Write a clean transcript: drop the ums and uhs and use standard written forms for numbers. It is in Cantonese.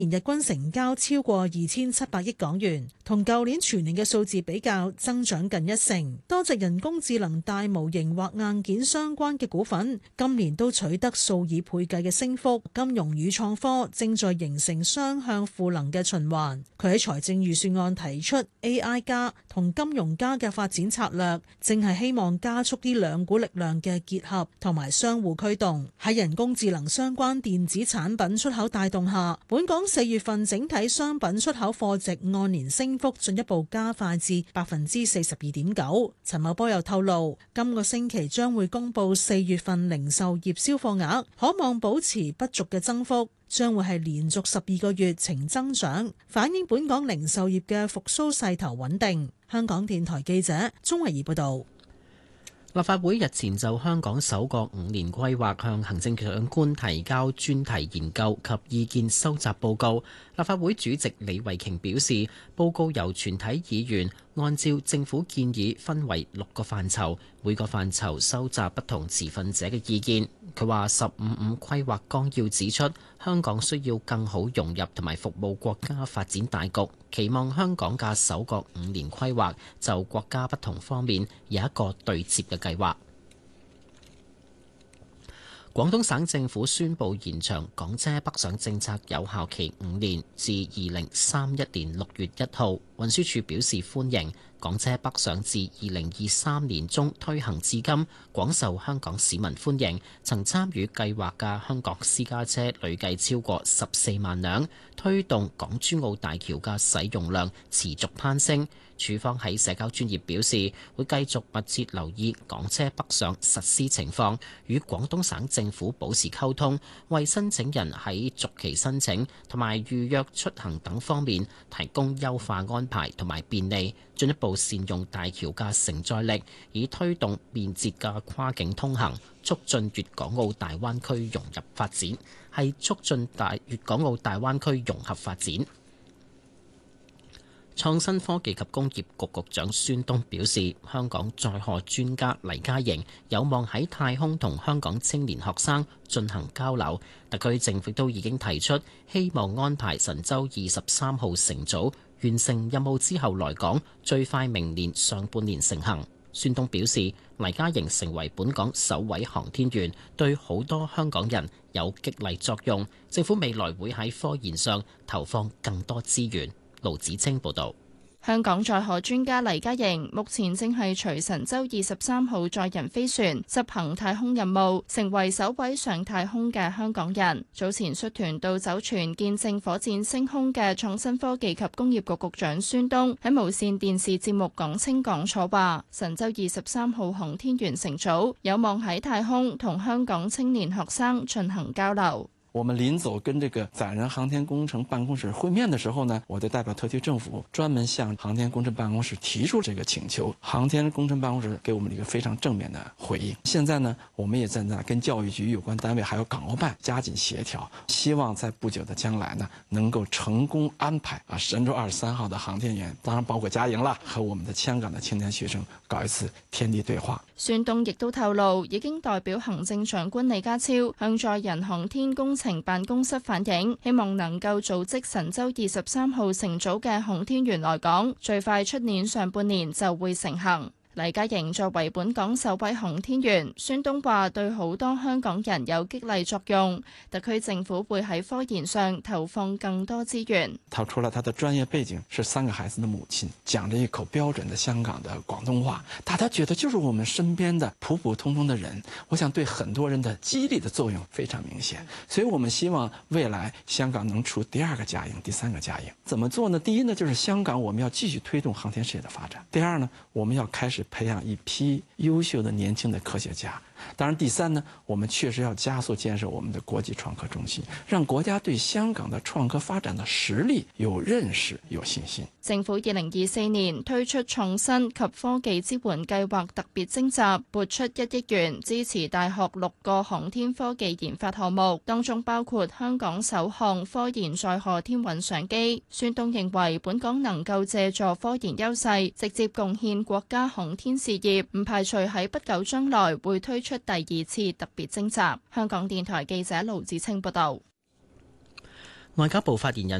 日均成交超過2700億港元，同舊年全年嘅數字比較，增長近1成。多隻人工智能大模型或硬件相關嘅股份，今年都取得數以倍計嘅升幅。金融與創科正在形成雙向賦能嘅循環。佢喺財政預算案提出 AI 加同金融加嘅發展策略，正係希望加速呢兩股力量嘅結合同埋相互驅動。喺人工智能相關電子產品出口帶動下，本港4月份整體商品出口貨值按年升幅進一步加快至42.9%。陳茂波又透露，今個星期將會公布4月份零售業銷貨額，可望保持不俗嘅增幅，將會係連續12個月呈增長，反映本港零售業嘅復甦勢頭穩定。香港電台記者鍾慧儀報道。 立法會日前就香港首個5年規劃向行政長官提交專題研究及意見收集報告。立法會主席李慧瓊表示，報告由全體議員按照政府建議分為6個範疇，每個範疇收集不同持份者嘅意見。佢話15規劃綱要指出，香港需要更好融入同埋服務國家發展大局，期望香港嘅首個5年規劃就國家不同方面有一個對接嘅計劃。廣東省政府宣布延長港車北上政策有效期5年，至2031年6月1號。運輸署表示歡迎。港車北上自2023年中推行至今，廣受香港市民歡迎。曾參與計劃嘅香港私家車累計超過14萬輛，推動港珠澳大橋嘅使用量持續攀升。署方喺社交專頁表示，會繼續密切留意港車北上實施情況，與廣東省政府保持溝通，為申請人喺續期申請同埋預約出行等方面提供優化安排同埋便利，進一步善用大橋嘅承載力，以推動便捷嘅跨境通行，促進粵港澳大灣區融入發展，係促進粵港澳大灣區融合發展。創新科技及工業局局長孫東表示，香港載荷專家黎家瑩有望喺太空同香港青年學生進行交流。特區政府都已經提出，希望安排神舟23號乘組完成任務之後來港，最快明年上半年成行。孫東表示，黎家瑩成為本港首位航天員，對好多香港人有激勵作用。政府未來會喺科研上投放更多資源。盧子清報道。 香港載荷專家黎家瑩目前正係隨神舟23號載人飛船執行太空任務，成為首位上太空嘅香港人。早前率團到酒泉見證火箭升空嘅創新科技及工業局局長孫東喺無線電視節目講清講楚話，神舟23號航天員乘組有望喺太空同香港青年學生進行交流。 我們臨走跟這個載人航天工程辦公室會面的時候呢，我就代表特區政府專門向航天工程辦公室提出這個請求，航天工程辦公室給我們一個非常正面的回應。現在呢，我們也正在跟教育局有關單位還有港澳辦加緊協調，希望在不久的將來呢，能夠成功安排神舟23號的航天員，當然包括嘉瑩啦，和我們的香港的青年學生搞一次天地對話。 孫東亦都透露，已經代表行政長官李家超向載人航天工程辦公室反映，希望能夠組織神舟23號乘組嘅航天員來港，最快出年上半年就會成行。黎家瑩作為本港首位航天員，孫東話對好多香港人有激勵作用，特區政府會喺科研上投放更多資源。 他除了他的專業背景是3個孩子的母親，講着一口標準的香港的廣東話，大家覺得就是我們身邊的普普通通的人，我想對很多人的激勵的作用非常明顯。所以我們希望未來香港能出第2個嘉瑩、第3個嘉瑩。怎麼做呢？第一呢，就是香港我們要繼續推動航天事業的發展。第二呢，我們要開始培養一批優秀的年輕的科學家。當然，第3呢，我們確實要加速建設我們的國際創科中心，讓國家對香港的創科發展的實力有認識、有信心。 政府2024年推出創新及科技支援計劃特別徵集，撥出1億元支持大學6個航天科技研發項目，當中包括香港首項科研載荷天韻相機。孫東認為本港能夠借助科研優勢，直接貢獻國家航天事業，唔排除喺不久將來會推出第2次特別徵集。香港電台記者盧子清報道。 外交部發言人